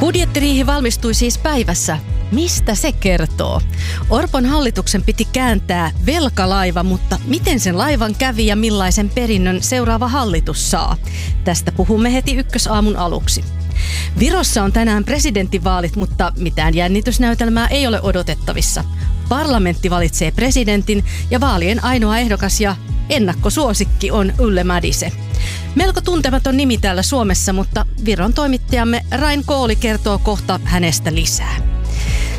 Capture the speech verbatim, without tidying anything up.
Budjettiriihi valmistui siis päivässä. Mistä se kertoo? Orpon hallituksen piti kääntää velkalaiva, mutta miten sen laivan kävi ja millaisen perinnön seuraava hallitus saa? Tästä puhumme heti ykkösaamun aluksi. Virossa on tänään presidentinvaalit, mutta mitään jännitysnäytelmää ei ole odotettavissa. Parlamentti valitsee presidentin ja vaalien ainoa ehdokas ja ennakkosuosikki on Yle Madise. Melko tuntematon nimi täällä Suomessa, mutta Viron toimittajamme Rain Kooli kertoo kohta hänestä lisää.